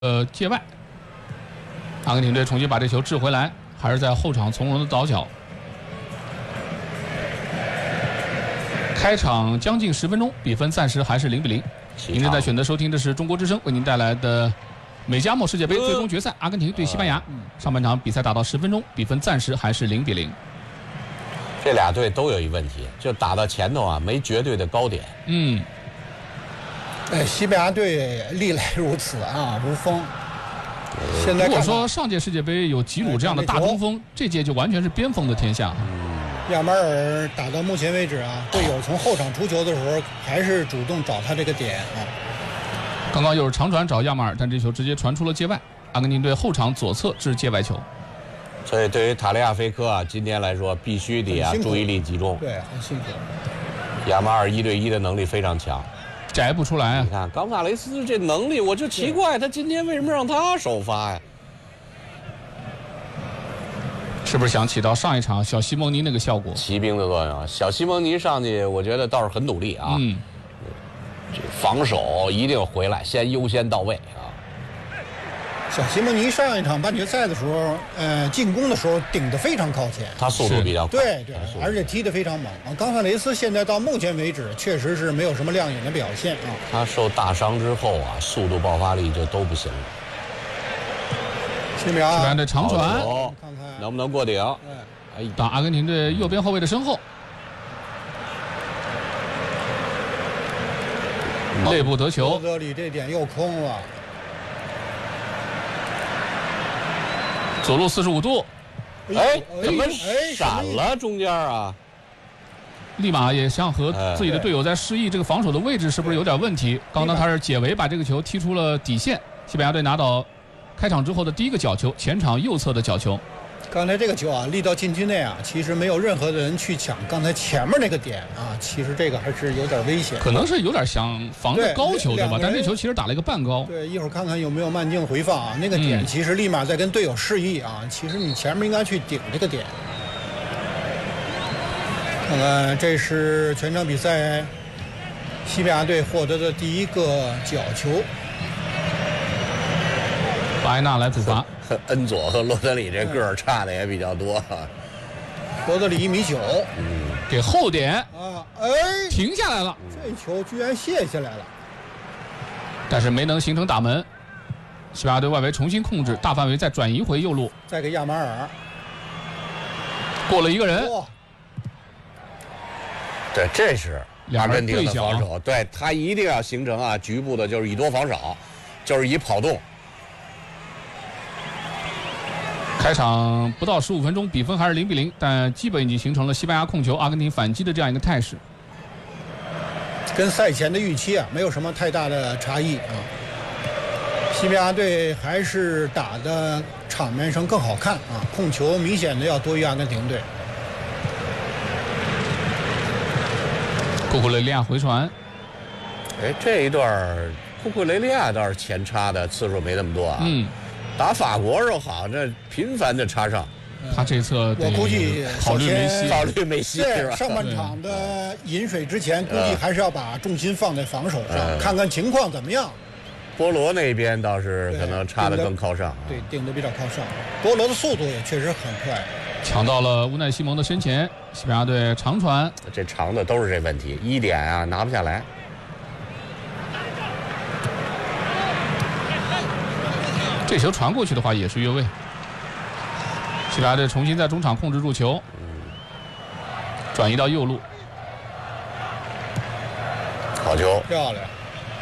界外。阿根廷队重新把这球掷回来，还是在后场从容的倒脚。开场将近10分钟，比分暂时还是0-0。您正在选择收听的是中国之声为您带来的美加墨世界杯最终决赛，阿根廷对西班牙。上半场比赛打到10分钟，比分暂时还是0-0。 这俩队都有一问题，就打到前头啊，没绝对的高点。 西班牙队历来如此啊，无锋。现在如果说上届世界杯有吉鲁这样的大中锋，这届就完全是边锋的天下。 亚马尔打到目前为止啊，队友从后场出球的时候，还是主动找他这个点啊。 刚刚又是长传找亚马尔，但这球直接传出了界外。阿根廷队后场左侧掷界外球。 所以对于塔利亚菲科啊，今天来说必须得注意力集中。 对，很辛苦。 亚马尔1对1的能力非常强， 摘不出来啊！ 你看冈萨雷斯这能力，我就奇怪他今天为什么让他首发呀？ 是不是想起到上一场小西蒙尼那个效果？ 骑兵的作用，小西蒙尼上去，我觉得倒是很努力啊。这防守一定回来，先优先到位啊。 小西蒙尼上一场半决赛的时候，进攻的时候顶得非常靠前， 他速度比较快， 对，而且踢得非常猛。冈萨雷斯现在到目前为止确实是没有什么亮眼的表现啊。 他受大伤之后啊，速度爆发力就都不行了。 西班牙的长传， 看看能不能过顶？ 打阿根廷队右边后卫的身后，内部得球。 罗德里这点又空了。 左路45度， 怎么闪了中间啊？ 立马也想和自己的队友在示意，这个防守的位置是不是有点问题？刚刚他是解围把这个球踢出了底线，西班牙队拿到开场之后的第一个角球，前场右侧的角球。 刚才这个球啊，立到禁区内啊，其实没有任何的人去抢刚才前面那个点啊，其实这个还是有点危险。 可能是有点想防着高球对吧？但这球其实打了一个半高。 对，一会儿看看有没有慢镜回放啊。那个点其实立马在跟队友示意啊，其实你前面应该去顶这个点。看看，这是全场比赛西班牙队获得的第一个角球。 巴埃纳来主罚。 恩佐和罗德里这个儿差的也比较多。 罗德里1.9米， 给后点啊， 停下来了。 这球居然卸下来了， 但是没能形成打门。西班牙队外围重新控制，大范围再转移回右路， 再给亚马尔过了一个人。 对，这是阿根廷的防守， 对他一定要形成啊局部的，就是以多防少，就是以跑动。 开场不到15分钟，比分还是0-0，但基本已经形成了西班牙控球、阿根廷反击的这样一个态势。 跟赛前的预期啊，没有什么太大的差异啊。西班牙队还是打的场面上更好看啊，控球明显的要多于阿根廷队。 库库雷利亚回传， 这一段库库雷利亚倒是前插的次数没那么多啊。打法国时候好，这频繁的插上。 他这侧我估计考虑梅西是吧？ 上半场的饮水之前，估计还是要把重心放在防守上，看看情况怎么样。 波罗那边倒是可能插得更靠上， 对，顶得比较靠上。波罗的速度也确实很快， 抢到了乌奈西蒙的身前，西班牙队长传， 这长的都是这问题，一点啊拿不下来。 这球传过去的话也是越位。西班牙队重新在中场控制住球，转移到右路， 好球， 漂亮。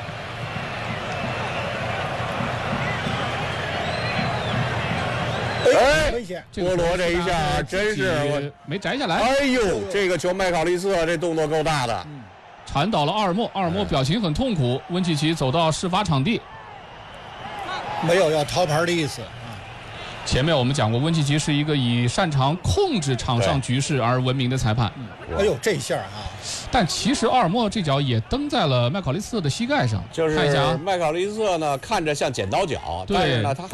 危险！ 波罗这一下真是没摘下来。 哎呦，这个球麦考利斯这动作够大的， 铲倒了阿尔莫，阿尔莫表情很痛苦。温契奇走到事发场地。 没有要掏牌的意思啊！ 前面我们讲过，温契奇是一个以擅长控制场上局势而闻名的裁判。 哎呦，这一下啊！ 但其实阿尔莫这脚也蹬在了麦考利斯特的膝盖上。 就是看一下啊， 麦考利斯特呢，看着像剪刀脚，但是呢他。